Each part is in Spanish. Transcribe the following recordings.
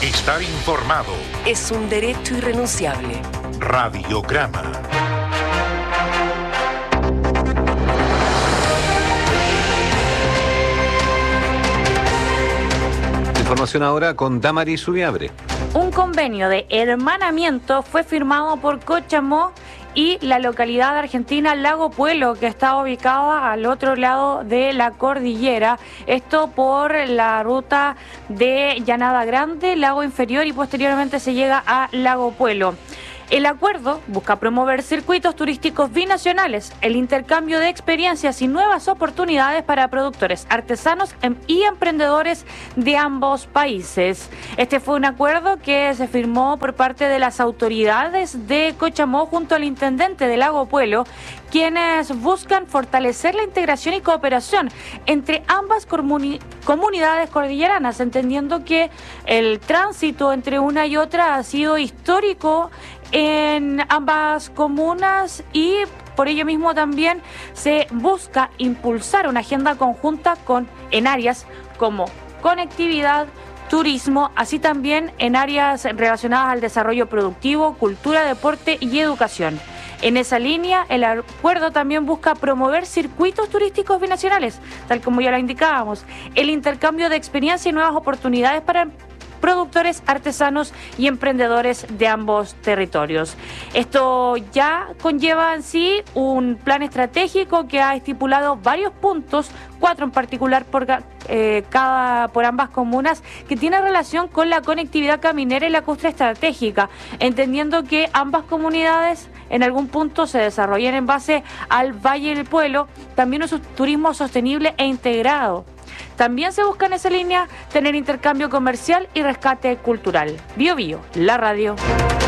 Estar informado es un derecho irrenunciable. Radiograma. Información ahora con Damaris Subiabre. Un convenio de hermanamiento fue firmado por Cochamó y la localidad argentina Lago Puelo, que está ubicada al otro lado de la cordillera. Esto por la ruta de Llanada Grande, Lago Inferior, y posteriormente se llega a Lago Puelo. El acuerdo busca promover circuitos turísticos binacionales, el intercambio de experiencias y nuevas oportunidades para productores, artesanos y emprendedores de ambos países. Este fue un acuerdo que se firmó por parte de las autoridades de Cochamó junto al intendente de Lago Puelo, quienes buscan fortalecer la integración y cooperación entre ambas comunidades cordilleranas, entendiendo que el tránsito entre una y otra ha sido histórico en ambas comunas y por ello mismo también se busca impulsar una agenda conjunta en áreas como conectividad, turismo, así también en áreas relacionadas al desarrollo productivo, cultura, deporte y educación. En esa línea, el acuerdo también busca promover circuitos turísticos binacionales, tal como ya lo indicábamos, el intercambio de experiencia y nuevas oportunidades para productores, artesanos y emprendedores de ambos territorios. Esto ya conlleva en sí un plan estratégico que ha estipulado varios puntos, 4 en particular por ambas comunas, que tiene relación con la conectividad caminera y la lacustre estratégica, entendiendo que ambas comunidades en algún punto se desarrollan en base al Valle del Puelo, también un turismo sostenible e integrado. También se busca en esa línea tener intercambio comercial y rescate cultural. Bio Bio, la radio.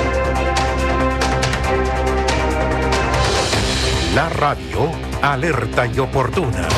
La radio, alerta y oportuna.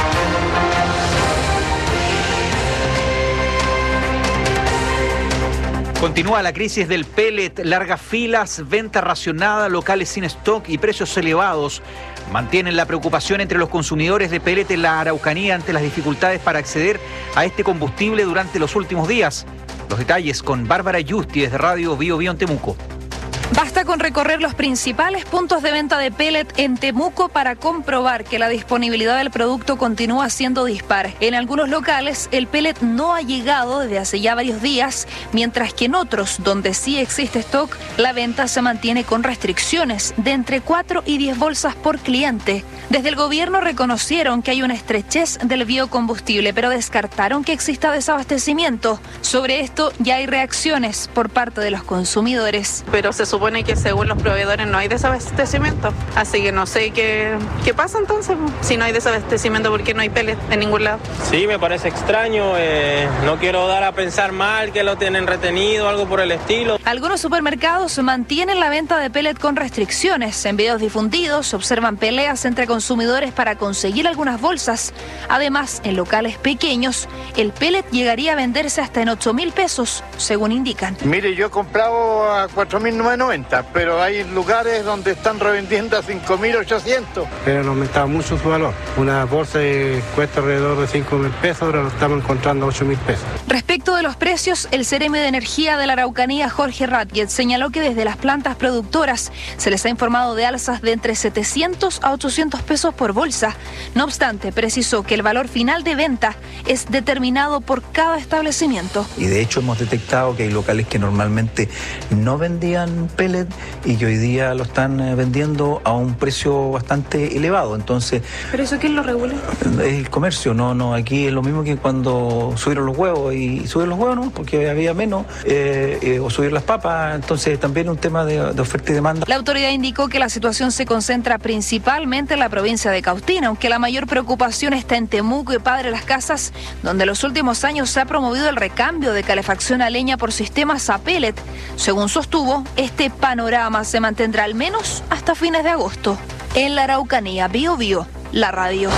Continúa la crisis del pellet, largas filas, venta racionada, locales sin stock y precios elevados. Mantienen la preocupación entre los consumidores de pellet en la Araucanía ante las dificultades para acceder a este combustible durante los últimos días. Los detalles con Bárbara Yusti desde Radio Bio Bio en Temuco. Basta con recorrer los principales puntos de venta de pellet en Temuco para comprobar que la disponibilidad del producto continúa siendo dispar. En algunos locales el pellet no ha llegado desde hace ya varios días, mientras que en otros, donde sí existe stock, la venta se mantiene con restricciones de entre 4 y 10 bolsas por cliente. Desde el gobierno reconocieron que hay una estrechez del biocombustible, pero descartaron que exista desabastecimiento. Sobre esto ya hay reacciones por parte de los consumidores. Pero se supone que según los proveedores no hay desabastecimiento, así que no sé qué pasa entonces. Si no hay desabastecimiento, ¿por qué no hay pellet en ningún lado? Sí, me parece extraño, no quiero dar a pensar mal que lo tienen retenido, algo por el estilo. Algunos supermercados mantienen la venta de pellet con restricciones. En videos difundidos se observan peleas entre consumidores para conseguir algunas bolsas. Además, en locales pequeños, el pellet llegaría a venderse hasta en 8.000 pesos, según indican. Mire, yo he comprado a 4.990, pero hay lugares donde están revendiendo a 5.800. Pero han aumentado mucho su valor. Una bolsa cuesta alrededor de 5.000 pesos, ahora lo estamos encontrando a 8.000 pesos. Respecto de los precios, el Ceremi de Energía de la Araucanía, Jorge Ratget, señaló que desde las plantas productoras se les ha informado de alzas de entre 700 a 800 pesos por bolsa. No obstante, precisó que el valor final de venta es determinado por cada establecimiento. Y de hecho hemos detectado que hay locales que normalmente no vendían pellet y que hoy día lo están vendiendo a un precio bastante elevado. Entonces, ¿pero eso quién lo regula? El comercio, no, aquí es lo mismo que cuando subieron los huevos, y subieron los huevos no, porque había menos, o subir las papas, entonces también es un tema de oferta y demanda. La autoridad indicó que la situación se concentra principalmente en la provincia de Cautín, aunque la mayor preocupación está en Temuco y Padre Las Casas, donde en los últimos años se ha promovido el recambio de calefacción a leña por sistemas a pellet. Según sostuvo, este panorama se mantendrá al menos hasta fines de agosto. En la Araucanía, Bio Bio, la radio.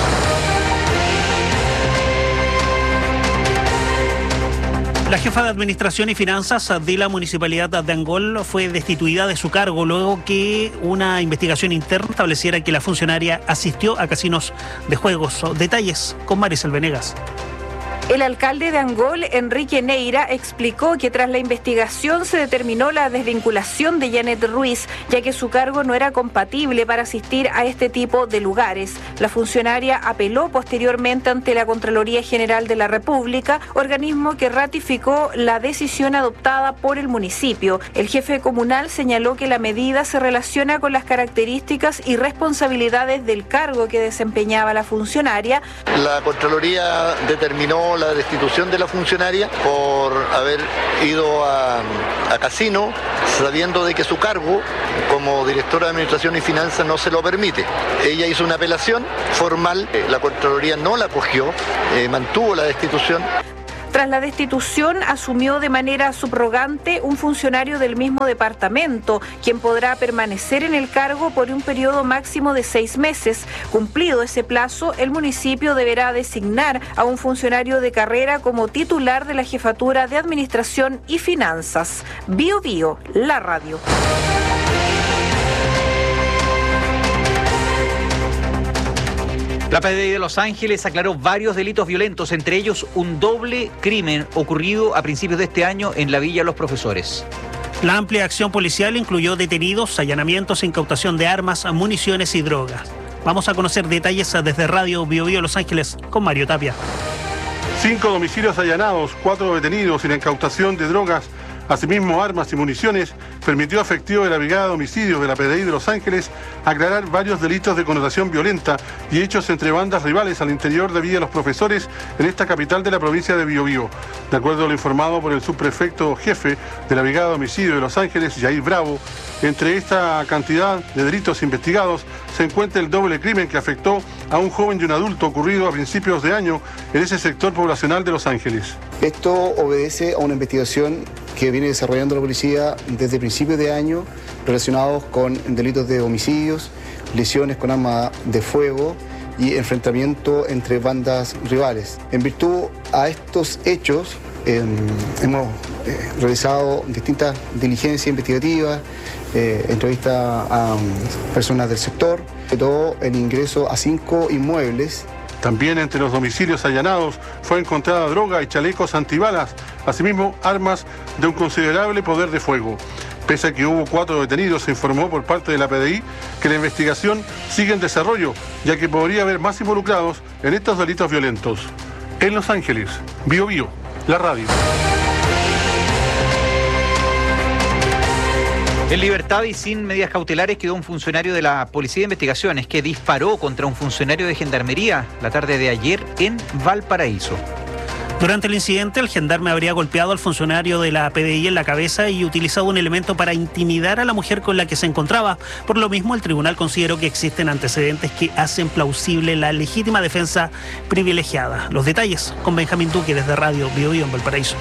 La jefa de Administración y Finanzas de la Municipalidad de Angol fue destituida de su cargo luego que una investigación interna estableciera que la funcionaria asistió a casinos de juegos. Detalles con Maricel Venegas. El alcalde de Angol, Enrique Neira, explicó que tras la investigación se determinó la desvinculación de Janet Ruiz, ya que su cargo no era compatible para asistir a este tipo de lugares. La funcionaria apeló posteriormente ante la Contraloría General de la República, organismo que ratificó la decisión adoptada por el municipio. El jefe comunal señaló que la medida se relaciona con las características y responsabilidades del cargo que desempeñaba la funcionaria. La Contraloría determinó la destitución de la funcionaria por haber ido a casino sabiendo de que su cargo como directora de Administración y Finanzas no se lo permite. Ella hizo una apelación formal, la Contraloría no la acogió, mantuvo la destitución. Tras la destitución, asumió de manera subrogante un funcionario del mismo departamento, quien podrá permanecer en el cargo por un periodo máximo de 6 meses. Cumplido ese plazo, el municipio deberá designar a un funcionario de carrera como titular de la Jefatura de Administración y Finanzas. Bio Bio, la radio. La PDI de Los Ángeles aclaró varios delitos violentos, entre ellos un doble crimen ocurrido a principios de este año en la Villa Los Profesores. La amplia acción policial incluyó detenidos, allanamientos, incautación de armas, municiones y drogas. Vamos a conocer detalles desde Radio Bio Bio Los Ángeles con Mario Tapia. 5 domicilios allanados, 4 detenidos y la incautación de drogas, asimismo armas y municiones, permitió a efectivo de la Brigada de Homicidios de la PDI de Los Ángeles aclarar varios delitos de connotación violenta y hechos entre bandas rivales al interior de Villa Los Profesores en esta capital de la provincia de Biobío. De acuerdo a lo informado por el subprefecto jefe de la Brigada de Homicidios de Los Ángeles, Jair Bravo, entre esta cantidad de delitos investigados se encuentra el doble crimen que afectó a un joven y un adulto ocurrido a principios de año en ese sector poblacional de Los Ángeles. Esto obedece a una investigación que viene desarrollando la policía desde principios de año relacionados con delitos de homicidios, lesiones con arma de fuego y enfrentamiento entre bandas rivales. En virtud a estos hechos hemos realizado distintas diligencias investigativas, entrevistas a personas del sector, sobre todo el ingreso a 5 inmuebles. También entre los domicilios allanados fue encontrada droga y chalecos antibalas, asimismo armas de un considerable poder de fuego. Pese a que hubo 4 detenidos, se informó por parte de la PDI que la investigación sigue en desarrollo, ya que podría haber más involucrados en estos delitos violentos. En Los Ángeles, Bio Bio, la radio. En libertad y sin medidas cautelares quedó un funcionario de la Policía de Investigaciones que disparó contra un funcionario de Gendarmería la tarde de ayer en Valparaíso. Durante el incidente, el gendarme habría golpeado al funcionario de la PDI en la cabeza y utilizado un elemento para intimidar a la mujer con la que se encontraba. Por lo mismo, el tribunal consideró que existen antecedentes que hacen plausible la legítima defensa privilegiada. Los detalles con Benjamín Duque desde Radio Bio Bio en Valparaíso.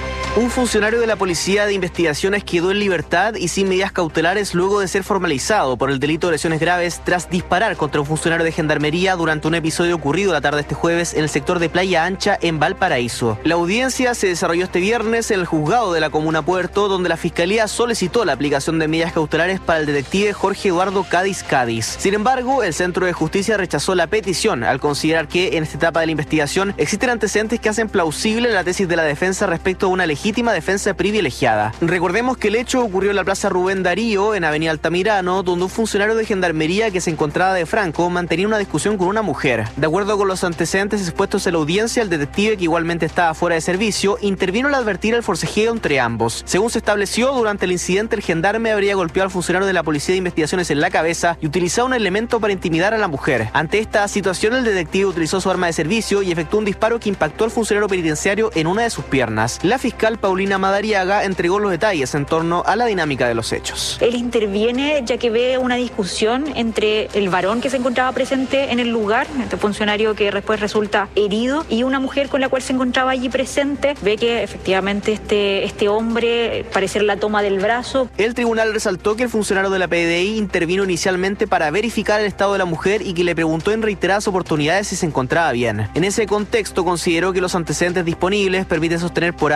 Un funcionario de la Policía de Investigaciones quedó en libertad y sin medidas cautelares luego de ser formalizado por el delito de lesiones graves tras disparar contra un funcionario de Gendarmería durante un episodio ocurrido la tarde de este jueves en el sector de Playa Ancha en Valparaíso. La audiencia se desarrolló este viernes en el juzgado de la Comuna Puerto, donde la Fiscalía solicitó la aplicación de medidas cautelares para el detective Jorge Eduardo Cádiz. Sin embargo, el Centro de Justicia rechazó la petición al considerar que en esta etapa de la investigación existen antecedentes que hacen plausible la tesis de la defensa respecto a una legítima defensa privilegiada. Recordemos que el hecho ocurrió en la Plaza Rubén Darío, en Avenida Altamirano, donde un funcionario de Gendarmería que se encontraba de franco mantenía una discusión con una mujer. De acuerdo con los antecedentes expuestos en la audiencia, el detective, que igualmente estaba fuera de servicio, intervino al advertir el forcejeo entre ambos. Según se estableció, durante el incidente el gendarme habría golpeado al funcionario de la Policía de Investigaciones en la cabeza y utilizado un elemento para intimidar a la mujer. Ante esta situación, el detective utilizó su arma de servicio y efectuó un disparo que impactó al funcionario penitenciario en una de sus piernas. La fiscal Paulina Madariaga entregó los detalles en torno a la dinámica de los hechos. Él interviene ya que ve una discusión entre el varón que se encontraba presente en el lugar, este funcionario que después resulta herido, y una mujer con la cual se encontraba allí presente. Ve que efectivamente este hombre parece la toma del brazo. El tribunal resaltó que el funcionario de la PDI intervino inicialmente para verificar el estado de la mujer y que le preguntó en reiteradas oportunidades si se encontraba bien. En ese contexto consideró que los antecedentes disponibles permiten sostener por ahora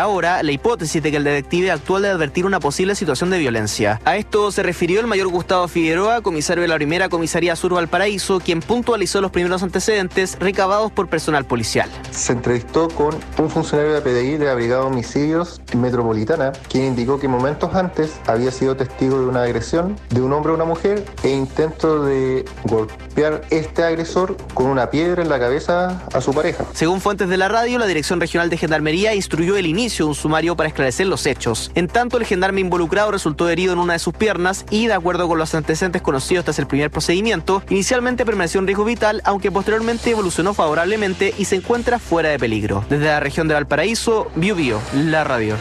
la hipótesis de que el detective actuó al advertir una posible situación de violencia. A esto se refirió el mayor Gustavo Figueroa, comisario de la primera comisaría Sur Valparaíso, quien puntualizó los primeros antecedentes recabados por personal policial. Se entrevistó con un funcionario de la PDI de la Brigada de Homicidios Metropolitana, quien indicó que momentos antes había sido testigo de una agresión de un hombre a una mujer e intento de golpear este agresor con una piedra en la cabeza a su pareja. Según fuentes de la radio, la Dirección Regional de Gendarmería instruyó el inicio de un sumario para esclarecer los hechos. En tanto, el gendarme involucrado resultó herido en una de sus piernas y, de acuerdo con los antecedentes conocidos tras el primer procedimiento, inicialmente permaneció en riesgo vital, aunque posteriormente evolucionó favorablemente y se encuentra fuera de peligro. Desde la región de Valparaíso, Bio Bio, la radio.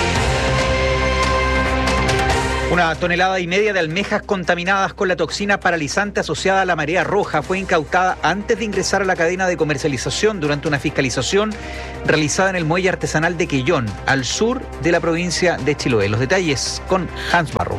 1,5 toneladas de almejas contaminadas con la toxina paralizante asociada a la marea roja fue incautada antes de ingresar a la cadena de comercialización durante una fiscalización realizada en el muelle artesanal de Quellón, al sur de la provincia de Chiloé. Los detalles con Hans Barros.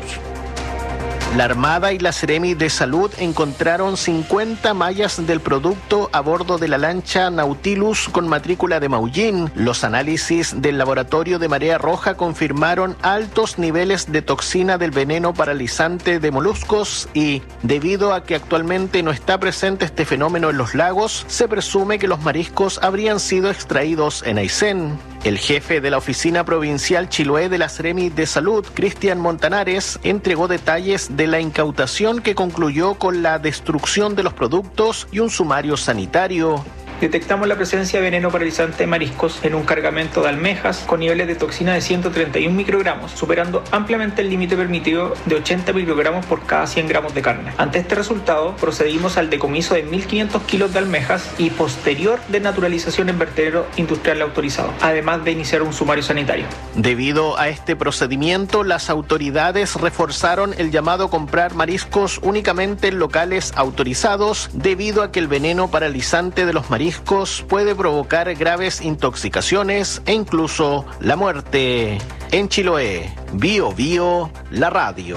La Armada y la Seremi de Salud encontraron 50 mallas del producto a bordo de la lancha Nautilus con matrícula de Maullín. Los análisis del laboratorio de marea roja confirmaron altos niveles de toxina del veneno paralizante de moluscos y, debido a que actualmente no está presente este fenómeno en los lagos, se presume que los mariscos habrían sido extraídos en Aysén. El jefe de la Oficina Provincial Chiloé de la Seremi de Salud, Cristian Montanares, entregó detalles de la incautación que concluyó con la destrucción de los productos y un sumario sanitario. Detectamos la presencia de veneno paralizante de mariscos en un cargamento de almejas con niveles de toxina de 131 microgramos, superando ampliamente el límite permitido de 80 microgramos por cada 100 gramos de carne. Ante este resultado, procedimos al decomiso de 1.500 kilos de almejas y posterior desnaturalización en vertedero industrial autorizado, además de iniciar un sumario sanitario. Debido a este procedimiento, las autoridades reforzaron el llamado a comprar mariscos únicamente en locales autorizados, debido a que el veneno paralizante de los mariscos puede provocar graves intoxicaciones e incluso la muerte. En Chiloé, Bio Bio, la radio.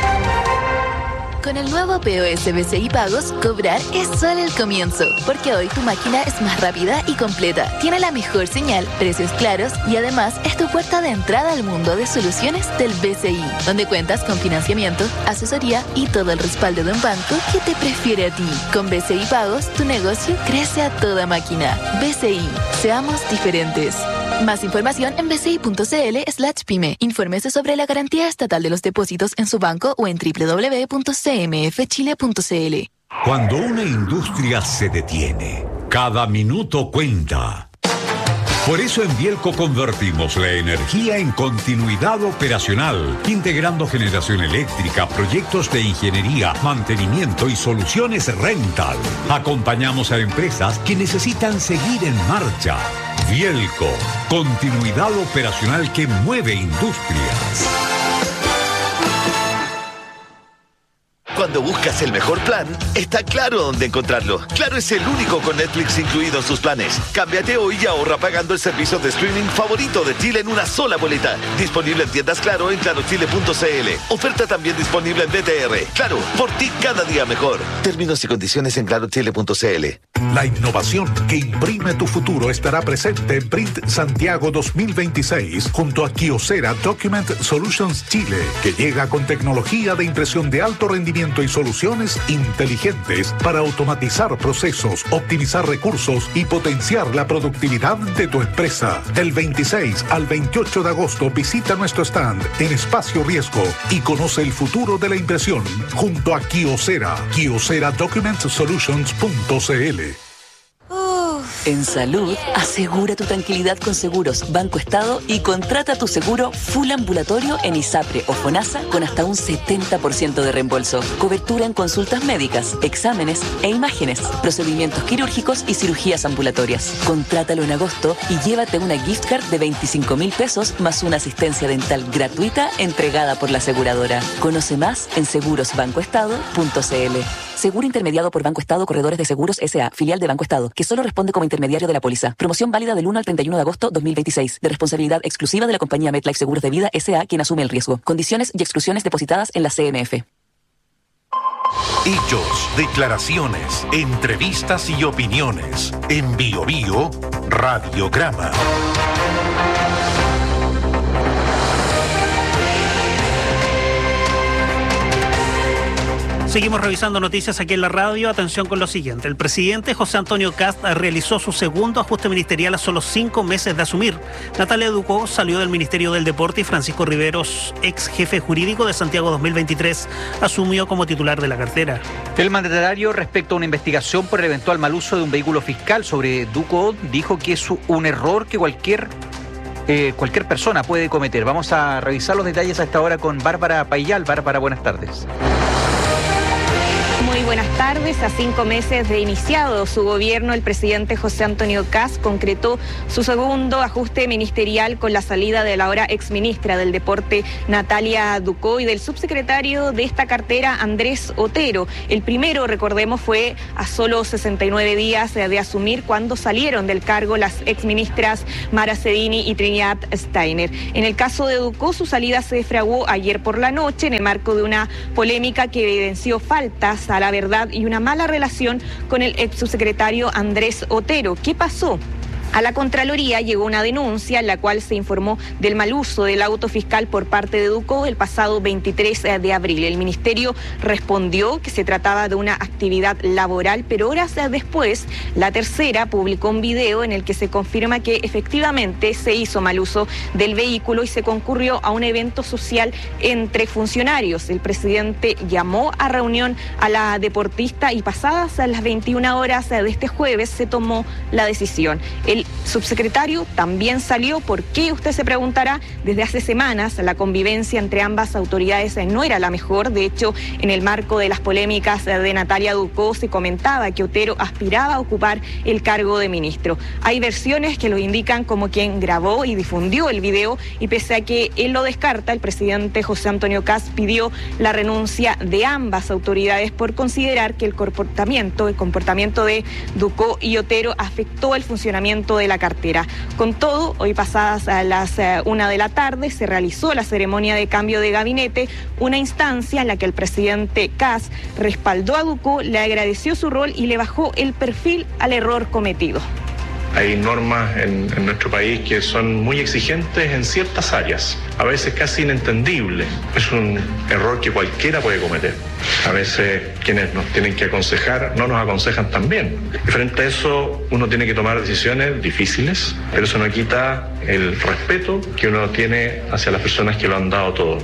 Con el nuevo POS BCI Pagos, cobrar es solo el comienzo, porque hoy tu máquina es más rápida y completa, tiene la mejor señal, precios claros y además es tu puerta de entrada al mundo de soluciones del BCI, donde cuentas con financiamiento, asesoría y todo el respaldo de un banco que te prefiere a ti. Con BCI Pagos, tu negocio crece a toda máquina. BCI, seamos diferentes. Más información en bci.cl/pyme. Infórmese sobre la garantía estatal de los depósitos en su banco o en www.cmfchile.cl. Cuando una industria se detiene, cada minuto cuenta. Por eso en Bielco convertimos la energía en continuidad operacional, integrando generación eléctrica, proyectos de ingeniería, mantenimiento y soluciones rental. Acompañamos a empresas que necesitan seguir en marcha. Bielco, continuidad operacional que mueve industrias. Cuando buscas el mejor plan, está Claro dónde encontrarlo. Claro es el único con Netflix incluido en sus planes. Cámbiate hoy y ahorra pagando el servicio de streaming favorito de Chile en una sola boleta. Disponible en tiendas Claro en clarochile.cl. Oferta también disponible en BTR. Claro, por ti cada día mejor. Términos y condiciones en clarochile.cl. La innovación que imprime tu futuro estará presente en Print Santiago 2026 junto a Kyocera Document Solutions Chile, que llega con tecnología de impresión de alto rendimiento y soluciones inteligentes para automatizar procesos, optimizar recursos y potenciar la productividad de tu empresa. Del 26 al 28 de agosto visita nuestro stand en Espacio Riesgo y conoce el futuro de la impresión junto a Kyocera. Kyocera Document Solutions.cl. En salud, asegura tu tranquilidad con Seguros Banco Estado y contrata tu seguro full ambulatorio en ISAPRE o FONASA con hasta un 70% de reembolso. Cobertura en consultas médicas, exámenes e imágenes, procedimientos quirúrgicos y cirugías ambulatorias. Contrátalo en agosto y llévate una gift card de 25.000 pesos más una asistencia dental gratuita entregada por la aseguradora. Conoce más en segurosbancoestado.cl. Seguro intermediado por Banco Estado Corredores de Seguros S.A., filial de Banco Estado, que solo responde como intermediario de la póliza. Promoción válida del 1 al 31 de agosto 2026, de responsabilidad exclusiva de la compañía MetLife Seguros de Vida S.A., quien asume el riesgo. Condiciones y exclusiones depositadas en la CMF. Hechos, declaraciones, entrevistas y opiniones. En Bio Bio, Radiograma. Seguimos revisando noticias aquí en la radio. Atención con lo siguiente. El presidente José Antonio Kast realizó su segundo ajuste ministerial a solo 5 meses de asumir. Natalia Ducó salió del Ministerio del Deporte y Francisco Riveros, ex jefe jurídico de Santiago 2023, asumió como titular de la cartera. El mandatario, respecto a una investigación por el eventual mal uso de un vehículo fiscal sobre Ducó, dijo que es un error que cualquier persona puede cometer. Vamos a revisar los detalles a esta hora con Bárbara Payal. Bárbara, buenas tardes. Muy buenas tardes. A 5 meses de iniciado su gobierno, el presidente José Antonio Kast concretó su segundo ajuste ministerial con la salida de la ahora exministra del Deporte, Natalia Ducó, y del subsecretario de esta cartera, Andrés Otero. El primero, recordemos, fue a solo 69 días de asumir, cuando salieron del cargo las exministras Mara Cedini y Trinidad Steiner. En el caso de Ducó, su salida se fraguó ayer por la noche en el marco de una polémica que evidenció faltas a la verdad y una mala relación con el ex subsecretario Andrés Otero. ¿Qué pasó? A la Contraloría llegó una denuncia en la cual se informó del mal uso del auto fiscal por parte de Ducó el pasado 23 de abril. El ministerio respondió que se trataba de una actividad laboral, pero horas después, la tercera publicó un video en el que se confirma que efectivamente se hizo mal uso del vehículo y se concurrió a un evento social entre funcionarios. El presidente llamó a reunión a la deportista y pasadas las 21 horas de este jueves se tomó la decisión. El subsecretario también salió. ¿Por qué? Usted se preguntará. Desde hace semanas la convivencia entre ambas autoridades no era la mejor. De hecho, en el marco de las polémicas de Natalia Ducó se comentaba que Otero aspiraba a ocupar el cargo de ministro. Hay versiones que lo indican como quien grabó y difundió el video, y pese a que él lo descarta, el presidente José Antonio Kast pidió la renuncia de ambas autoridades por considerar que el comportamiento de Ducó y Otero afectó el funcionamiento de la cartera. Con todo, hoy pasadas a las 1 de la tarde se realizó la ceremonia de cambio de gabinete, una instancia en la que el presidente Kast respaldó a Ducó, le agradeció su rol y le bajó el perfil al error cometido. Hay normas en nuestro país que son muy exigentes en ciertas áreas, a veces casi inentendibles. Es un error que cualquiera puede cometer. A veces quienes nos tienen que aconsejar no nos aconsejan tan bien. Y frente a eso uno tiene que tomar decisiones difíciles, pero eso no quita el respeto que uno tiene hacia las personas que lo han dado todo.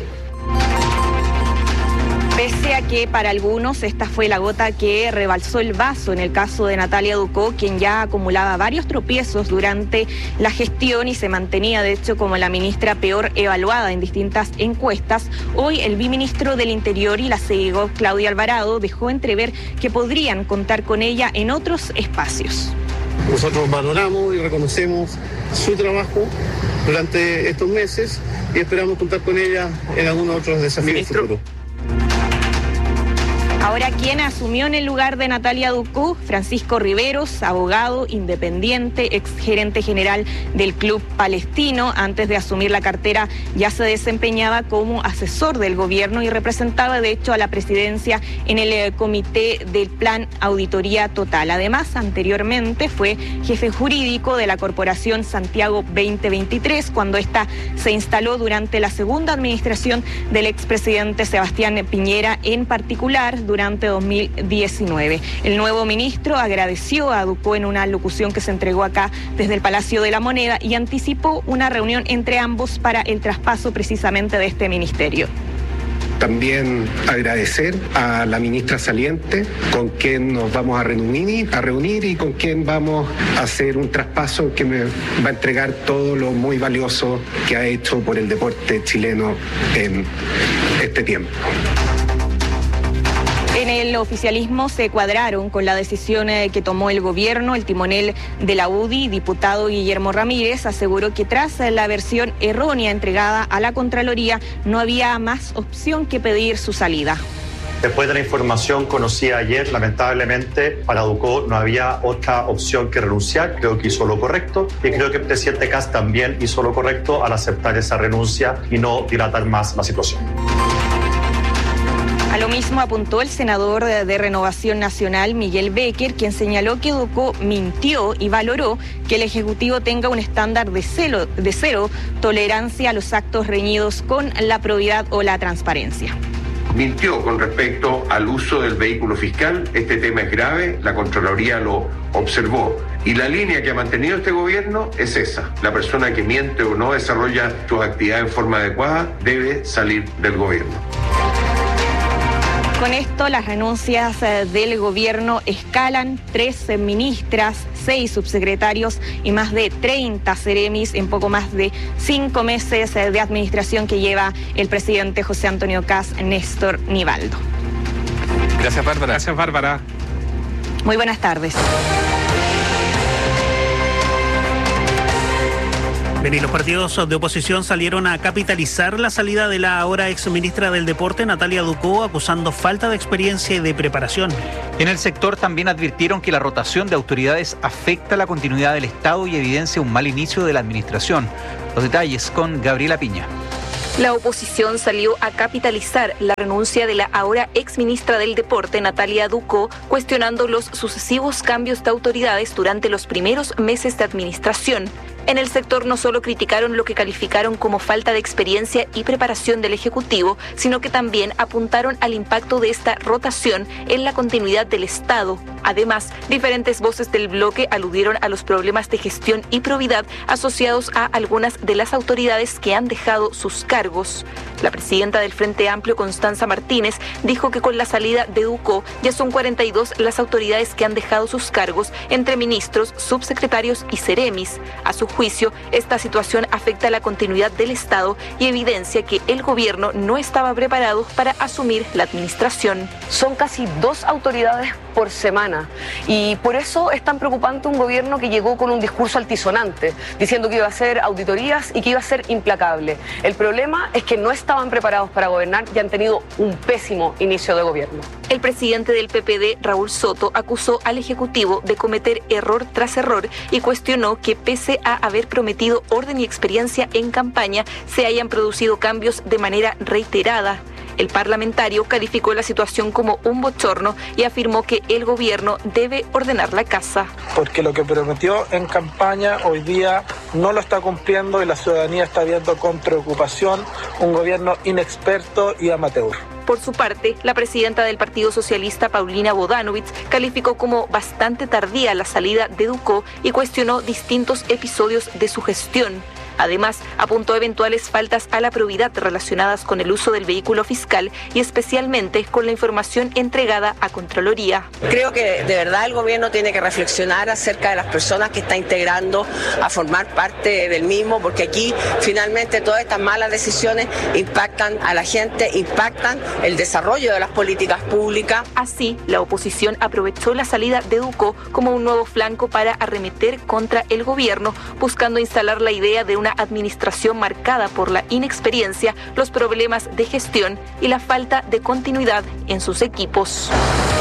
Pese a que para algunos esta fue la gota que rebalsó el vaso en el caso de Natalia Ducó, quien ya acumulaba varios tropiezos durante la gestión y se mantenía de hecho como la ministra peor evaluada en distintas encuestas, hoy el viceministro del Interior y la CEO Claudia Alvarado dejó entrever que podrían contar con ella en otros espacios. Nosotros valoramos y reconocemos su trabajo durante estos meses y esperamos contar con ella en algunos otros desafíos futuros. Ahora, ¿quién asumió en el lugar de Natalia Ducó? Francisco Riveros, abogado independiente, ex gerente general del Club Palestino. Antes de asumir la cartera ya se desempeñaba como asesor del gobierno y representaba de hecho a la presidencia en el comité del Plan Auditoría Total. Además, anteriormente fue jefe jurídico de la Corporación Santiago 2023, cuando esta se instaló durante la segunda administración del expresidente Sebastián Piñera, en particular durante 2019. El nuevo ministro agradeció a Ducó en una locución que se entregó acá desde el Palacio de la Moneda y anticipó una reunión entre ambos para el traspaso precisamente de este ministerio. También agradecer a la ministra saliente, con quien nos vamos a reunir y con quien vamos a hacer un traspaso que me va a entregar todo lo muy valioso que ha hecho por el deporte chileno en este tiempo. En el oficialismo se cuadraron con la decisión que tomó el gobierno. El timonel de la UDI, diputado Guillermo Ramírez, aseguró que tras la versión errónea entregada a la Contraloría no había más opción que pedir su salida. Después de la información conocida ayer, lamentablemente para Ducó no había otra opción que renunciar. Creo que hizo lo correcto y creo que el presidente Kast también hizo lo correcto al aceptar esa renuncia y no dilatar más la situación. A lo mismo apuntó el senador de Renovación Nacional, Miguel Becker, quien señaló que Ducó mintió y valoró que el Ejecutivo tenga un estándar de cero tolerancia a los actos reñidos con la probidad o la transparencia. mintió con respecto al uso del vehículo fiscal. Este tema es grave, la Contraloría lo observó. Y la línea que ha mantenido este gobierno es esa. La persona que miente o no desarrolla sus actividades en forma adecuada debe salir del gobierno. Con esto, las renuncias del gobierno escalan: 13 ministras, 6 subsecretarios y más de 30 seremis en poco más de 5 meses de administración que lleva el presidente José Antonio Kast Néstor Nivaldo. Gracias, Bárbara. Gracias, Bárbara. Muy buenas tardes. Bien, y los partidos de oposición salieron a capitalizar la salida de la ahora exministra del Deporte, Natalia Ducó, acusando falta de experiencia y de preparación. En el sector también advirtieron que la rotación de autoridades afecta la continuidad del Estado y evidencia un mal inicio de la administración. Los detalles con Gabriela Piña. La oposición salió a capitalizar la renuncia de la ahora exministra del Deporte, Natalia Ducó, cuestionando los sucesivos cambios de autoridades durante los primeros meses de administración. En el sector no solo criticaron lo que calificaron como falta de experiencia y preparación del Ejecutivo, sino que también apuntaron al impacto de esta rotación en la continuidad del Estado. Además, diferentes voces del bloque aludieron a los problemas de gestión y probidad asociados a algunas de las autoridades que han dejado sus cargos. La presidenta del Frente Amplio, Constanza Martínez, dijo que con la salida de Ducó ya son 42 las autoridades que han dejado sus cargos, entre ministros, subsecretarios y seremis. A su juicio, esta situación afecta la continuidad del Estado y evidencia que el gobierno no estaba preparado para asumir la administración. Son casi 2 autoridades por semana y por eso es tan preocupante un gobierno que llegó con un discurso altisonante, diciendo que iba a hacer auditorías y que iba a ser implacable. El problema es que no estaban preparados para gobernar y han tenido un pésimo inicio de gobierno. El presidente del PPD, Raúl Soto, acusó al Ejecutivo de cometer error tras error y cuestionó que pese a haber prometido orden y experiencia en campaña, se hayan producido cambios de manera reiterada. El parlamentario calificó la situación como un bochorno y afirmó que el gobierno debe ordenar la casa. Porque lo que prometió en campaña hoy día no lo está cumpliendo y la ciudadanía está viendo con preocupación un gobierno inexperto y amateur. Por su parte, la presidenta del Partido Socialista, Paulina Bodanovich, calificó como bastante tardía la salida de Ducó y cuestionó distintos episodios de su gestión. Además, apuntó eventuales faltas a la probidad relacionadas con el uso del vehículo fiscal y especialmente con la información entregada a Contraloría. Creo que de verdad el gobierno tiene que reflexionar acerca de las personas que está integrando a formar parte del mismo, porque aquí finalmente todas estas malas decisiones impactan a la gente, impactan el desarrollo de las políticas públicas. Así, la oposición aprovechó la salida de Ducó como un nuevo flanco para arremeter contra el gobierno, buscando instalar la idea de una administración marcada por la inexperiencia, los problemas de gestión y la falta de continuidad en sus equipos.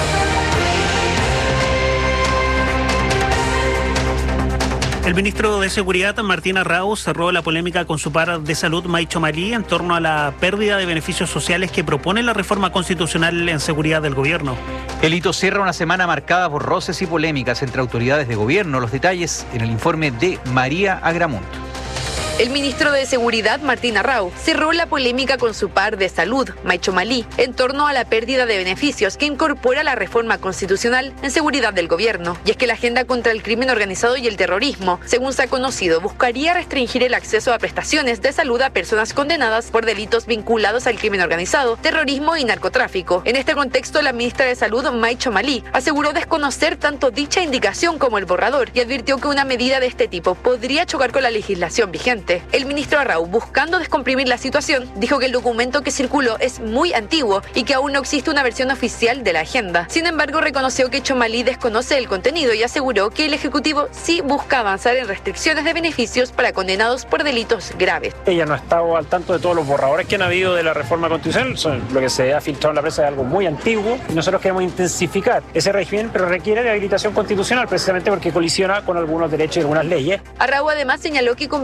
El ministro de Seguridad, Martín Arrau, cerró la polémica con su par de salud, Maicho Malí, en torno a la pérdida de beneficios sociales que propone la reforma constitucional en seguridad del gobierno. El hito cierra una semana marcada por roces y polémicas entre autoridades de gobierno. Los detalles en el informe de María Agramunt. El ministro de Seguridad, Martín Arrau, cerró la polémica con su par de salud, Maicho Malí, en torno a la pérdida de beneficios que incorpora la reforma constitucional en seguridad del gobierno. Y es que la agenda contra el crimen organizado y el terrorismo, según se ha conocido, buscaría restringir el acceso a prestaciones de salud a personas condenadas por delitos vinculados al crimen organizado, terrorismo y narcotráfico. En este contexto, la ministra de Salud, Maicho Malí, aseguró desconocer tanto dicha indicación como el borrador y advirtió que una medida de este tipo podría chocar con la legislación vigente. El ministro Arrau, buscando descomprimir la situación, dijo que el documento que circuló es muy antiguo y que aún no existe una versión oficial de la agenda. Sin embargo, reconoció que Chomalí desconoce el contenido y aseguró que el Ejecutivo sí busca avanzar en restricciones de beneficios para condenados por delitos graves. Ella no ha estado al tanto de todos los borradores que han habido de la reforma constitucional. Lo que se ha filtrado en la prensa es algo muy antiguo y nosotros queremos intensificar ese régimen, pero requiere de habilitación constitucional precisamente porque colisiona con algunos derechos y algunas leyes. Arrau además señaló que conversó con la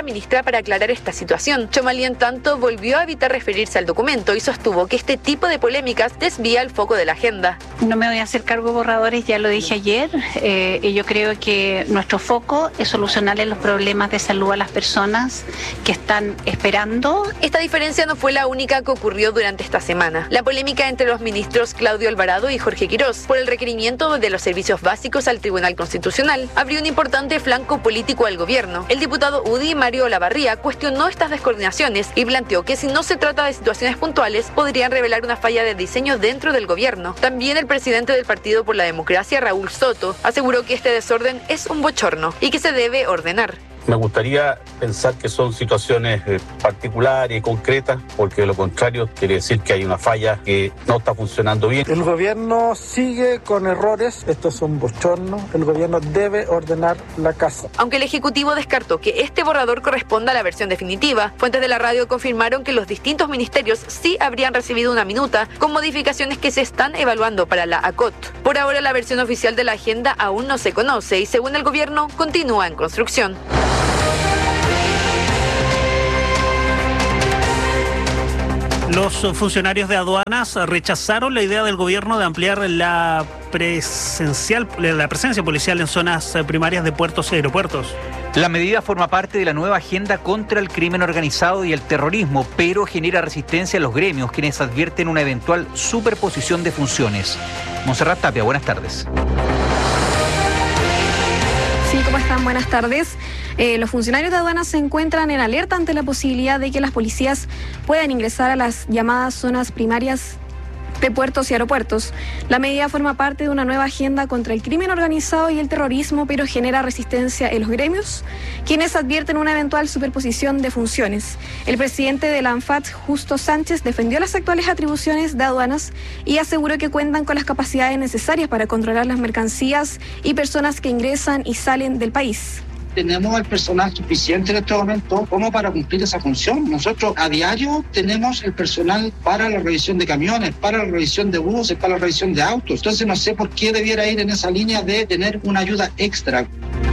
la ministra para aclarar esta situación. Chomali, en tanto, volvió a evitar referirse al documento y sostuvo que este tipo de polémicas desvía el foco de la agenda. No me voy a hacer cargo de borradores, ya lo dije ayer, y yo creo que nuestro foco es solucionarle los problemas de salud a las personas que están esperando. Esta diferencia no fue la única que ocurrió durante esta semana. La polémica entre los ministros Claudio Alvarado y Jorge Quirós por el requerimiento de los servicios básicos al Tribunal Constitucional abrió un importante flanco político al gobierno. El diputado UDI, Mario Olavarría, cuestionó estas descoordinaciones y planteó que si no se trata de situaciones puntuales, podrían revelar una falla de diseño dentro del gobierno. También el presidente del Partido por la Democracia, Raúl Soto, aseguró que este desorden es un bochorno y que se debe ordenar. Me gustaría pensar que son situaciones particulares y concretas, porque de lo contrario quiere decir que hay una falla que no está funcionando bien. El gobierno sigue con errores, esto es un bochorno, el gobierno debe ordenar la casa. Aunque el Ejecutivo descartó que este borrador corresponda a la versión definitiva, fuentes de la radio confirmaron que los distintos ministerios sí habrían recibido una minuta con modificaciones que se están evaluando para la ACOT. Por ahora la versión oficial de la agenda aún no se conoce y según el gobierno continúa en construcción. Los funcionarios de aduanas rechazaron la idea del gobierno de ampliar la presencia policial en zonas primarias de puertos y aeropuertos. La medida forma parte de la nueva agenda contra el crimen organizado y el terrorismo, pero genera resistencia a los gremios, quienes advierten una eventual superposición de funciones. Montserrat Tapia, buenas tardes. Sí, ¿cómo están? Buenas tardes. Los funcionarios de aduanas se encuentran en alerta ante la posibilidad de que las policías puedan ingresar a las llamadas zonas primarias de puertos y aeropuertos. La medida forma parte de una nueva agenda contra el crimen organizado y el terrorismo, pero genera resistencia en los gremios, quienes advierten una eventual superposición de funciones. El presidente de la ANFAT, Justo Sánchez, defendió las actuales atribuciones de aduanas y aseguró que cuentan con las capacidades necesarias para controlar las mercancías y personas que ingresan y salen del país. Tenemos el personal suficiente en este momento como para cumplir esa función. Nosotros a diario tenemos el personal para la revisión de camiones, para la revisión de buses, para la revisión de autos. Entonces no sé por qué debiera ir en esa línea de tener una ayuda extra.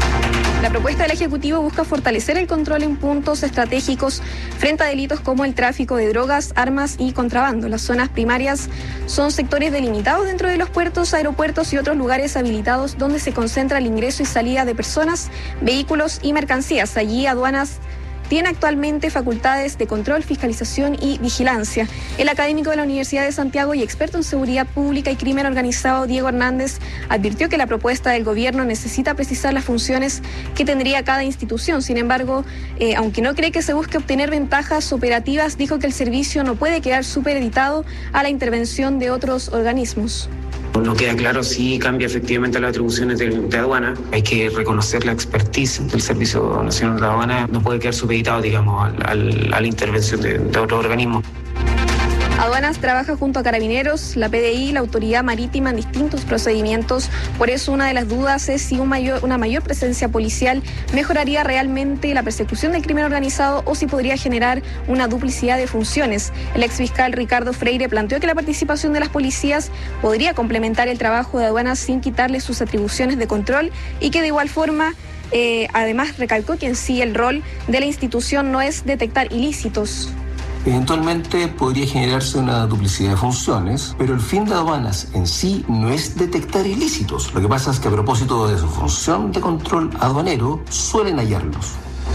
La propuesta del Ejecutivo busca fortalecer el control en puntos estratégicos frente a delitos como el tráfico de drogas, armas y contrabando. Las zonas primarias son sectores delimitados dentro de los puertos, aeropuertos y otros lugares habilitados donde se concentra el ingreso y salida de personas, vehículos y mercancías. Allí aduanas tiene actualmente facultades de control, fiscalización y vigilancia. El académico de la Universidad de Santiago y experto en seguridad pública y crimen organizado, Diego Hernández, advirtió que la propuesta del gobierno necesita precisar las funciones que tendría cada institución. Sin embargo, aunque no cree que se busque obtener ventajas operativas, dijo que el servicio no puede quedar supeditado a la intervención de otros organismos. No queda claro si cambia efectivamente las atribuciones de aduana. Hay que reconocer la expertise del Servicio Nacional de Aduana. No puede quedar supeditado, digamos, a la intervención de otro organismo. Aduanas trabaja junto a Carabineros, la PDI, la Autoridad Marítima en distintos procedimientos. Por eso una de las dudas es si una mayor presencia policial mejoraría realmente la persecución del crimen organizado o si podría generar una duplicidad de funciones. El exfiscal Ricardo Freire planteó que la participación de las policías podría complementar el trabajo de aduanas sin quitarle sus atribuciones de control y que de igual forma además recalcó que en sí el rol de la institución no es detectar ilícitos. Eventualmente podría generarse una duplicidad de funciones, pero el fin de aduanas en sí no es detectar ilícitos. Lo que pasa es que a propósito de su función de control aduanero, suelen hallarlos.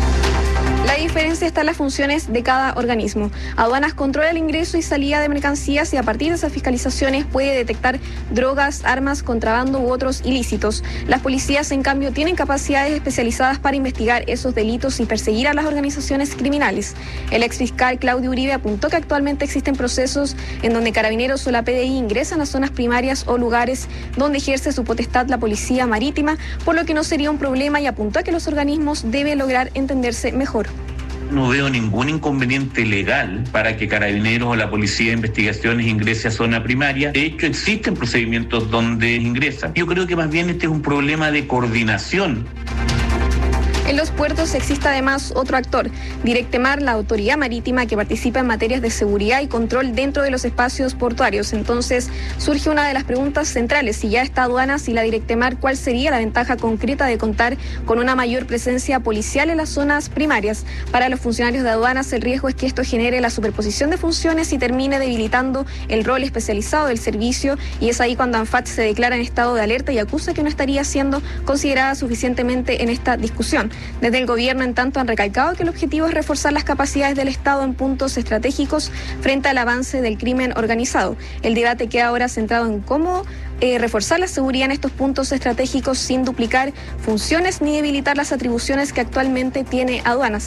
La diferencia está en las funciones de cada organismo. Aduanas controla el ingreso y salida de mercancías y a partir de esas fiscalizaciones puede detectar drogas, armas, contrabando u otros ilícitos. Las policías, en cambio, tienen capacidades especializadas para investigar esos delitos y perseguir a las organizaciones criminales. El exfiscal Claudio Uribe apuntó que actualmente existen procesos en donde Carabineros o la PDI ingresan a zonas primarias o lugares donde ejerce su potestad la Policía Marítima, por lo que no sería un problema y apuntó a que los organismos deben lograr entenderse mejor. No veo ningún inconveniente legal para que Carabineros o la Policía de Investigaciones ingrese a zona primaria. De hecho, existen procedimientos donde ingresan. Yo creo que más bien este es un problema de coordinación. En los puertos existe además otro actor, Directemar, la autoridad marítima que participa en materias de seguridad y control dentro de los espacios portuarios. Entonces surge una de las preguntas centrales: si ya está aduanas y la Directemar, ¿cuál sería la ventaja concreta de contar con una mayor presencia policial en las zonas primarias? Para los funcionarios de aduanas, el riesgo es que esto genere la superposición de funciones y termine debilitando el rol especializado del servicio, y es ahí cuando ANFAD se declara en estado de alerta y acusa que no estaría siendo considerada suficientemente en esta discusión. Desde el gobierno, en tanto, han recalcado que el objetivo es reforzar las capacidades del Estado en puntos estratégicos frente al avance del crimen organizado. El debate queda ahora centrado en cómo reforzar la seguridad en estos puntos estratégicos sin duplicar funciones ni debilitar las atribuciones que actualmente tiene aduanas.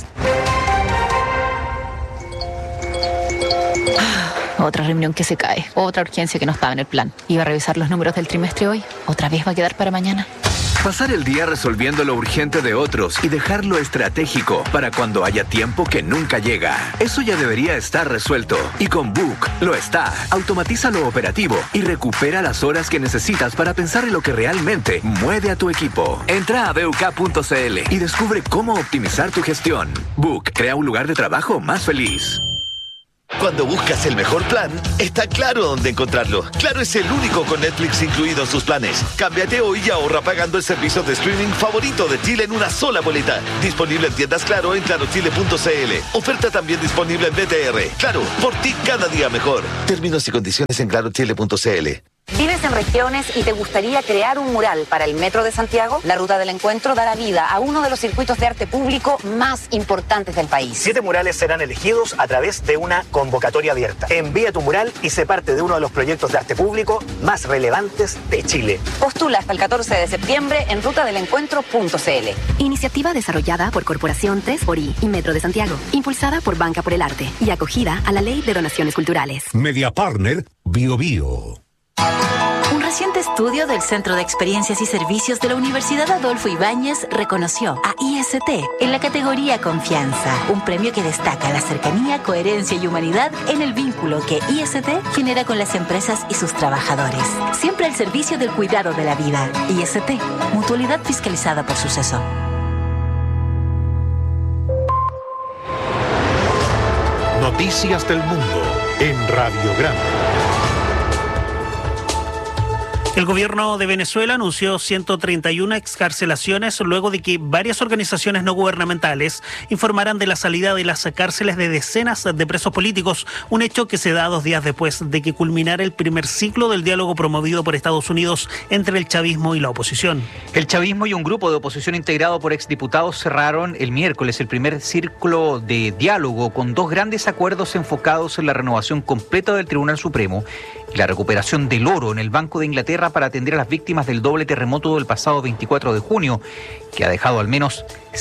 Otra reunión que se cae, otra urgencia que no estaba en el plan. Iba a revisar los números del trimestre hoy, otra vez va a quedar para mañana. Pasar el día resolviendo lo urgente de otros y dejar lo estratégico para cuando haya tiempo que nunca llega. Eso ya debería estar resuelto. Y con Book lo está. Automatiza lo operativo y recupera las horas que necesitas para pensar en lo que realmente mueve a tu equipo. Entra a buk.cl y descubre cómo optimizar tu gestión. Book crea un lugar de trabajo más feliz. Cuando buscas el mejor plan, está Claro dónde encontrarlo. Claro es el único con Netflix incluido en sus planes. Cámbiate hoy y ahorra pagando el servicio de streaming favorito de Chile en una sola boleta. Disponible en tiendas Claro en clarochile.cl. Oferta también disponible en BTR. Claro, por ti cada día mejor. Términos y condiciones en clarochile.cl. ¿Vives en regiones y te gustaría crear un mural para el Metro de Santiago? La Ruta del Encuentro dará vida a uno de los circuitos de arte público más importantes del país. 7 murales serán elegidos a través de una convocatoria abierta. Envía tu mural y sé parte de uno de los proyectos de arte público más relevantes de Chile. Postula hasta el 14 de septiembre en rutadelencuentro.cl. Iniciativa desarrollada por Corporación 3xI y Metro de Santiago, impulsada por Banca por el Arte y acogida a la Ley de Donaciones Culturales. Media Partner Bio Bio. Un reciente estudio del Centro de Experiencias y Servicios de la Universidad Adolfo Ibáñez reconoció a IST en la categoría Confianza, un premio que destaca la cercanía, coherencia y humanidad en el vínculo que IST genera con las empresas y sus trabajadores. Siempre al servicio del cuidado de la vida. IST, mutualidad fiscalizada por Suceso. Noticias del Mundo en Radiograma. El gobierno de Venezuela anunció 131 excarcelaciones luego de que varias organizaciones no gubernamentales informaran de la salida de las cárceles de decenas de presos políticos, un hecho que se da 2 días después de que culminara el primer ciclo del diálogo promovido por Estados Unidos entre el chavismo y la oposición. El chavismo y un grupo de oposición integrado por exdiputados cerraron el miércoles el primer círculo de diálogo con 2 grandes acuerdos enfocados en la renovación completa del Tribunal Supremo y la recuperación del oro en el Banco de Inglaterra para atender a las víctimas del doble terremoto del pasado 24 de junio, que ha dejado al menos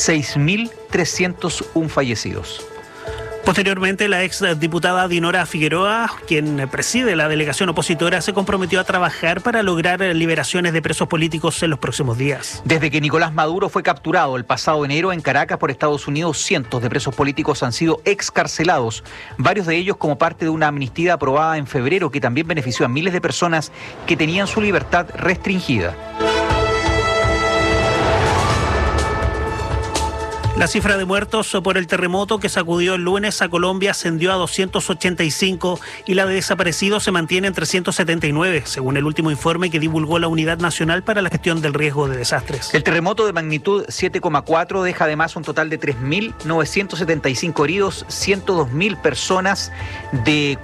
6.301 fallecidos. Posteriormente, la exdiputada Dinora Figueroa, quien preside la delegación opositora, se comprometió a trabajar para lograr liberaciones de presos políticos en los próximos días. Desde que Nicolás Maduro fue capturado el pasado enero en Caracas por Estados Unidos, cientos de presos políticos han sido excarcelados, varios de ellos como parte de una amnistía aprobada en febrero que también benefició a miles de personas que tenían su libertad restringida. La cifra de muertos por el terremoto que sacudió el lunes a Colombia ascendió a 285 y la de desaparecidos se mantiene en 379, según el último informe que divulgó la Unidad Nacional para la Gestión del Riesgo de Desastres. El terremoto de magnitud 7,4 deja además un total de 3.975 heridos, 102.000 personas de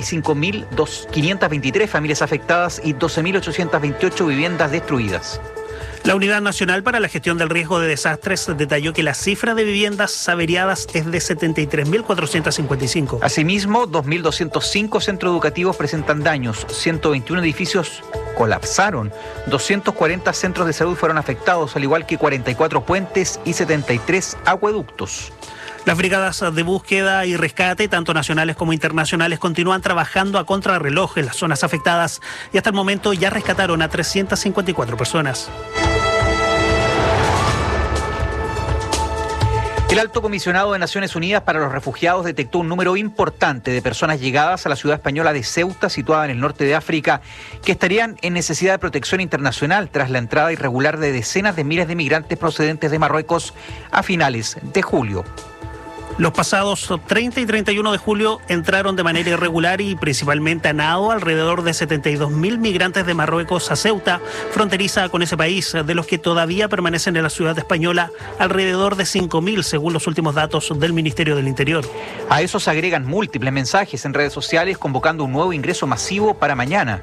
45.523 familias afectadas y 12.828 viviendas destruidas. La Unidad Nacional para la Gestión del Riesgo de Desastres detalló que la cifra de viviendas averiadas es de 73.455. Asimismo, 2.205 centros educativos presentan daños, 121 edificios colapsaron, 240 centros de salud fueron afectados, al igual que 44 puentes y 73 acueductos. Las brigadas de búsqueda y rescate, tanto nacionales como internacionales, continúan trabajando a contrarreloj en las zonas afectadas y hasta el momento ya rescataron a 354 personas. El alto comisionado de Naciones Unidas para los Refugiados detectó un número importante de personas llegadas a la ciudad española de Ceuta, situada en el norte de África, que estarían en necesidad de protección internacional tras la entrada irregular de decenas de miles de migrantes procedentes de Marruecos a finales de julio. Los pasados 30 y 31 de julio entraron de manera irregular y principalmente a nado alrededor de 72.000 migrantes de Marruecos a Ceuta, fronteriza con ese país, de los que todavía permanecen en la ciudad española alrededor de 5.000 según los últimos datos del Ministerio del Interior. A eso se agregan múltiples mensajes en redes sociales convocando un nuevo ingreso masivo para mañana.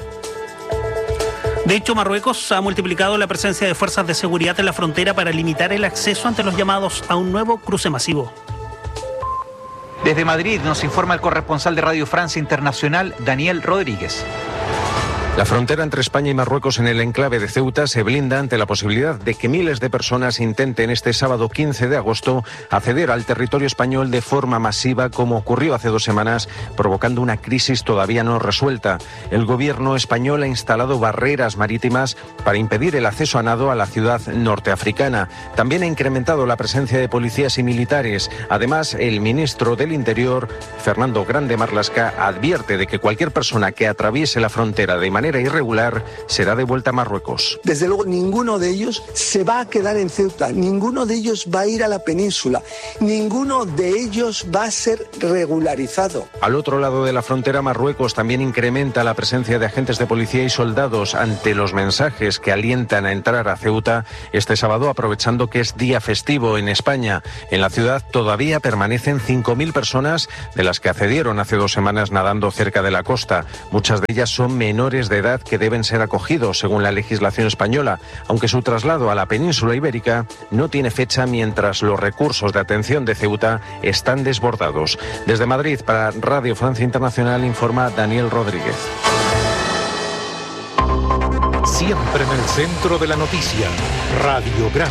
De hecho, Marruecos ha multiplicado la presencia de fuerzas de seguridad en la frontera para limitar el acceso ante los llamados a un nuevo cruce masivo. Desde Madrid nos informa el corresponsal de Radio Francia Internacional, Daniel Rodríguez. La frontera entre España y Marruecos en el enclave de Ceuta se blinda ante la posibilidad de que miles de personas intenten este sábado 15 de agosto acceder al territorio español de forma masiva, como ocurrió hace 2 semanas, provocando una crisis todavía no resuelta. El gobierno español ha instalado barreras marítimas para impedir el acceso a nado a la ciudad norteafricana. También ha incrementado la presencia de policías y militares. Además, el ministro del Interior, Fernando Grande Marlaska, advierte de que cualquier persona que atraviese la frontera de manera irregular será devuelta a Marruecos. Desde luego, ninguno de ellos se va a quedar en Ceuta, ninguno de ellos va a ir a la península, ninguno de ellos va a ser regularizado. Al otro lado de la frontera, Marruecos también incrementa la presencia de agentes de policía y soldados ante los mensajes que alientan a entrar a Ceuta este sábado, aprovechando que es día festivo en España. En la ciudad todavía permanecen 5.000 personas, de las que accedieron hace 2 semanas nadando cerca de la costa. Muchas de ellas son menores de edad que deben ser acogidos según la legislación española, aunque su traslado a la península ibérica no tiene fecha mientras los recursos de atención de Ceuta están desbordados. Desde Madrid, para Radio Francia Internacional, informa Daniel Rodríguez. Siempre en el centro de la noticia, Radiograma.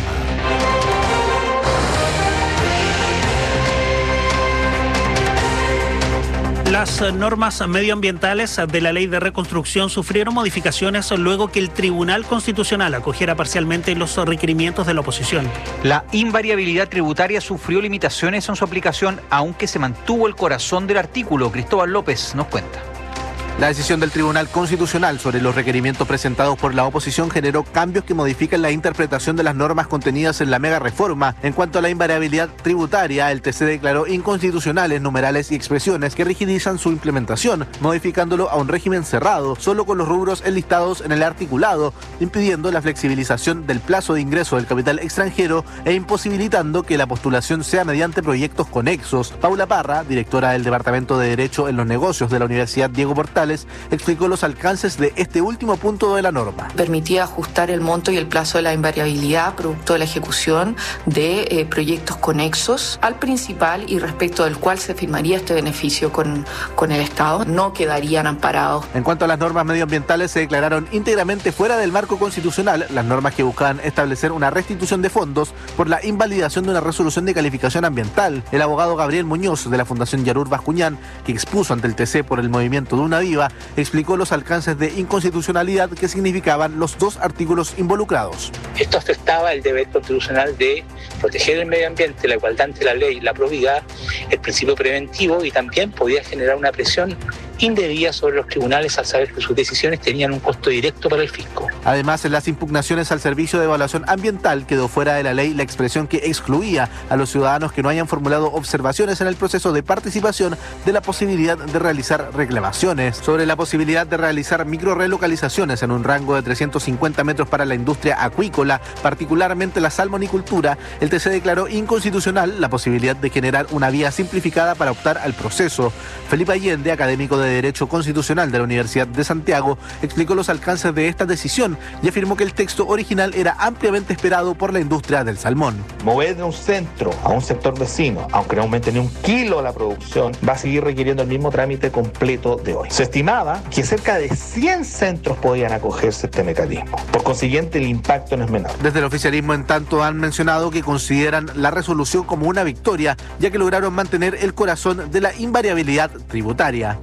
Las normas medioambientales de la Ley de Reconstrucción sufrieron modificaciones luego que el Tribunal Constitucional acogiera parcialmente los requerimientos de la oposición. La invariabilidad tributaria sufrió limitaciones en su aplicación, aunque se mantuvo el corazón del artículo. Cristóbal López nos cuenta. La decisión del Tribunal Constitucional sobre los requerimientos presentados por la oposición generó cambios que modifican la interpretación de las normas contenidas en la mega reforma. En cuanto a la invariabilidad tributaria, el TC declaró inconstitucionales numerales y expresiones que rigidizan su implementación, modificándolo a un régimen cerrado, solo con los rubros enlistados en el articulado, impidiendo la flexibilización del plazo de ingreso del capital extranjero e imposibilitando que la postulación sea mediante proyectos conexos. Paula Parra, directora del Departamento de Derecho en los Negocios de la Universidad Diego Portales, explicó los alcances de este último punto de la norma. Permitía ajustar el monto y el plazo de la invariabilidad producto de la ejecución de proyectos conexos al principal y respecto del cual se firmaría este beneficio con el Estado. No quedarían amparados. En cuanto a las normas medioambientales, se declararon íntegramente fuera del marco constitucional las normas que buscaban establecer una restitución de fondos por la invalidación de una resolución de calificación ambiental. El abogado Gabriel Muñoz, de la Fundación Yarur Bascuñán, que expuso ante el TC por el movimiento Duna Viva, explicó los alcances de inconstitucionalidad que significaban los 2 artículos involucrados. Esto afectaba el deber constitucional de proteger el medio ambiente, la igualdad ante la ley, la probidad, el principio preventivo, y también podía generar una presión indebida sobre los tribunales al saber que sus decisiones tenían un costo directo para el fisco. Además, en las impugnaciones al Servicio de Evaluación Ambiental quedó fuera de la ley la expresión que excluía a los ciudadanos que no hayan formulado observaciones en el proceso de participación de la posibilidad de realizar reclamaciones. Sobre la posibilidad de realizar microrelocalizaciones en un rango de 350 metros para la industria acuícola, particularmente la salmonicultura, el TC declaró inconstitucional la posibilidad de generar una vía simplificada para optar al proceso. Felipe Allende, académico de Derecho Constitucional de la Universidad de Santiago, explicó los alcances de esta decisión y afirmó que el texto original era ampliamente esperado por la industria del salmón. Mover de un centro a un sector vecino, aunque no aumente ni un kilo la producción, va a seguir requiriendo el mismo trámite completo de hoy. Se estimaba que cerca de 100 centros podían acogerse a este mecanismo. Por consiguiente, el impacto no es menor. Desde el oficialismo, en tanto, han mencionado que consideran la resolución como una victoria, ya que lograron mantener el corazón de la invariabilidad tributaria.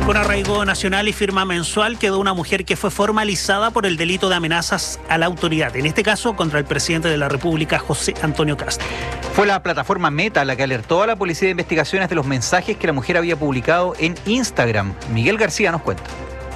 Con arraigo nacional y firma mensual quedó una mujer que fue formalizada por el delito de amenazas a la autoridad, en este caso contra el presidente de la República, José Antonio Kast. Fue la plataforma Meta la que alertó a la Policía de Investigaciones de los mensajes que la mujer había publicado en Instagram. Miguel García nos cuenta.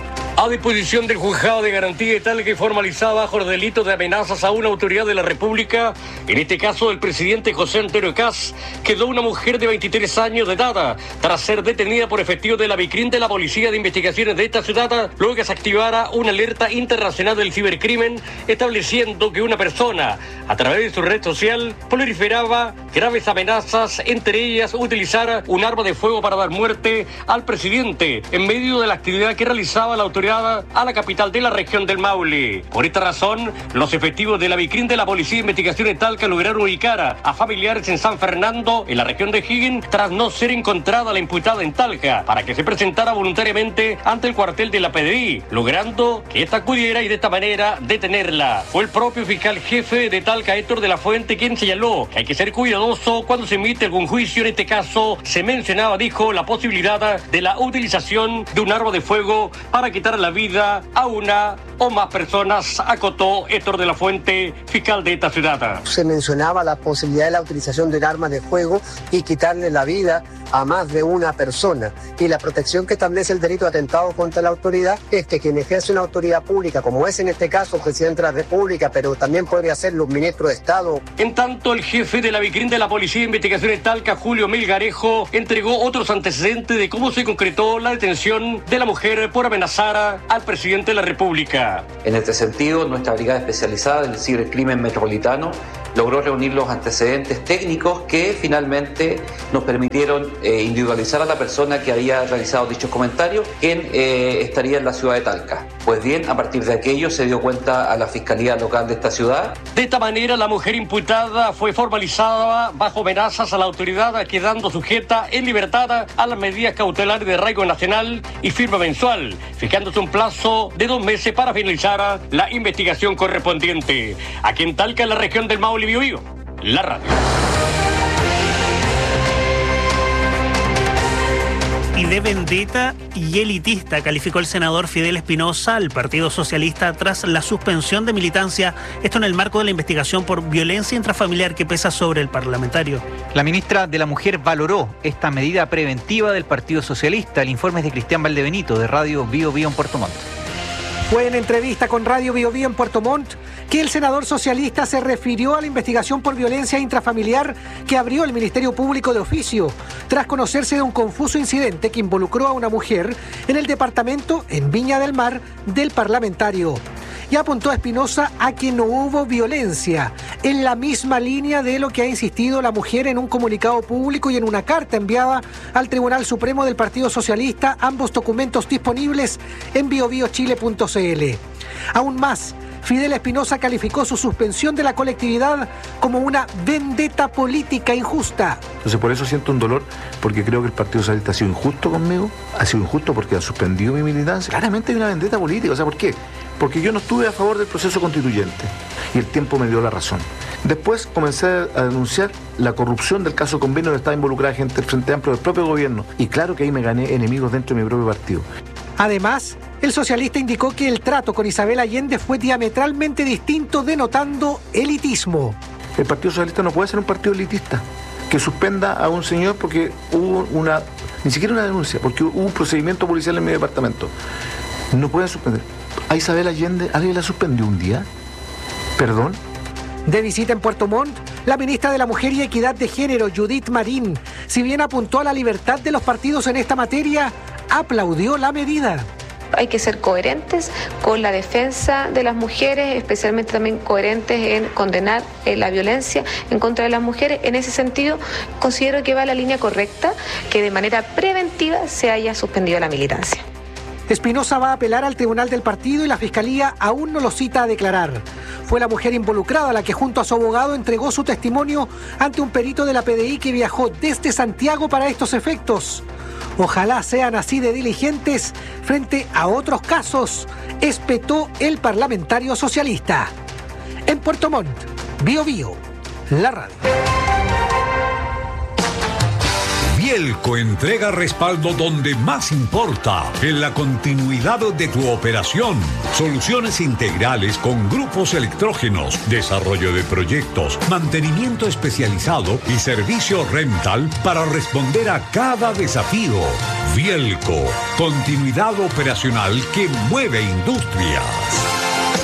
A disposición del Juzgado de Garantía de Talca y formalizada bajo el delito de amenazas a una autoridad de la República, en este caso el presidente José Antonio Kast, quedó una mujer de 23 años de edad, tras ser detenida por efectivo de la BICRIN de la Policía de Investigaciones de esta ciudad, luego que se activara una alerta internacional del cibercrimen, estableciendo que una persona, a través de su red social, proliferaba graves amenazas, entre ellas utilizar un arma de fuego para dar muerte al presidente, en medio de la actividad que realizaba la autoridad a la capital de la región del Maule. Por esta razón, los efectivos de la BICRIN de la Policía de Investigaciones de Talca lograron ubicar a familiares en San Fernando, en la región de Higgins, tras no ser encontrada la imputada en Talca, para que se presentara voluntariamente ante el cuartel de la PDI, logrando que esta acudiera y de esta manera detenerla. Fue el propio fiscal jefe de Talca, Héctor de la Fuente, quien señaló que hay que ser cuidadoso cuando se emite algún juicio. En este caso, se mencionaba, dijo, la posibilidad de la utilización de un arma de fuego para quitar la vida a una o más personas, acotó Héctor de la Fuente, fiscal de esta ciudad. Se mencionaba la posibilidad de la utilización de un arma de fuego y quitarle la vida a más de una persona. Y la protección que establece el delito de atentado contra la autoridad es que quien ejerce una autoridad pública, como es en este caso el presidente de la República, pero también podría ser los ministros de Estado. En tanto, el jefe de la BICRIN de la Policía de Investigaciones de Talca, Julio Melgarejo, entregó otros antecedentes de cómo se concretó la detención de la mujer por amenazar al presidente de la República. En este sentido, nuestra brigada especializada del cibercrimen metropolitano logró reunir los antecedentes técnicos que finalmente nos permitieron individualizar a la persona que había realizado dichos comentarios, quien estaría en la ciudad de Talca. Pues bien, a partir de aquello se dio cuenta a la Fiscalía Local de esta ciudad. De esta manera, la mujer imputada fue formalizada bajo amenazas a la autoridad, quedando sujeta en libertad a las medidas cautelares de arraigo nacional y firma mensual, fijándose un plazo de 2 meses para finalizar la investigación correspondiente. Aquí en Talca, en la región del Maule, Biobío, la radio. Y de vendetta y elitista calificó el senador Fidel Espinosa al Partido Socialista tras la suspensión de militancia, esto en el marco de la investigación por violencia intrafamiliar que pesa sobre el parlamentario. La ministra de la Mujer valoró esta medida preventiva del Partido Socialista. El informe es de Cristian Valdebenito, de Radio Biobío en Puerto Montt. Fue en entrevista con Radio Biobío en Puerto Montt que el senador socialista se refirió a la investigación por violencia intrafamiliar que abrió el Ministerio Público de oficio, tras conocerse de un confuso incidente que involucró a una mujer en el departamento, en Viña del Mar, del parlamentario. Y apuntó a Espinosa a que no hubo violencia, en la misma línea de lo que ha insistido la mujer en un comunicado público y en una carta enviada al Tribunal Supremo del Partido Socialista, ambos documentos disponibles en biobiochile.cl. Aún más, Fidel Espinosa calificó su suspensión de la colectividad como una vendetta política injusta. Entonces por eso siento un dolor, porque creo que el Partido Socialista ha sido injusto conmigo, ha sido injusto porque ha suspendido mi militancia. Claramente hay una vendetta política, o sea, ¿por qué? Porque yo no estuve a favor del proceso constituyente y el tiempo me dio la razón. Después comencé a denunciar la corrupción del caso convenio donde estaba involucrada gente del Frente Amplio del propio gobierno, y claro que ahí me gané enemigos dentro de mi propio partido. Además, el socialista indicó que el trato con Isabel Allende fue diametralmente distinto, denotando elitismo. El Partido Socialista no puede ser un partido elitista que suspenda a un señor porque hubo ni siquiera una denuncia, porque hubo un procedimiento policial en mi departamento. No pueden suspender. A Isabel Allende, ¿alguien la suspendió un día? ¿Perdón? De visita en Puerto Montt, la ministra de la Mujer y Equidad de Género, Judith Marín, si bien apuntó a la libertad de los partidos en esta materia, aplaudió la medida. Hay que ser coherentes con la defensa de las mujeres, especialmente también coherentes en condenar la violencia en contra de las mujeres. En ese sentido, considero que va la línea correcta, que de manera preventiva se haya suspendido la militancia. Espinosa va a apelar al tribunal del partido y la fiscalía aún no lo cita a declarar. Fue la mujer involucrada la que junto a su abogado entregó su testimonio ante un perito de la PDI que viajó desde Santiago para estos efectos. Ojalá sean así de diligentes frente a otros casos, espetó el parlamentario socialista. En Puerto Montt, Biobío, la radio. Bielco entrega respaldo donde más importa, en la continuidad de tu operación. Soluciones integrales con grupos electrógenos, desarrollo de proyectos, mantenimiento especializado y servicio rental para responder a cada desafío. Bielco, continuidad operacional que mueve industrias.